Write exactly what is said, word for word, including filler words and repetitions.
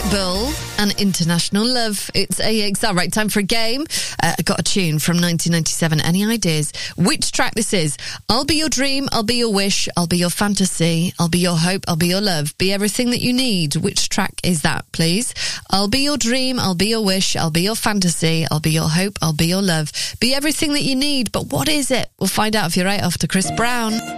Pitbull and International Love. It's A X R. Right, time for a game. Uh, I got a tune from nineteen ninety-seven. Any ideas which track this is? I'll be your dream, I'll be your wish, I'll be your fantasy, I'll be your hope, I'll be your love, be everything that you need. Which track is that, please? I'll be your dream, I'll be your wish, I'll be your fantasy, I'll be your hope, I'll be your love, be everything that you need. But what is it? We'll find out if you're right after Chris Brown.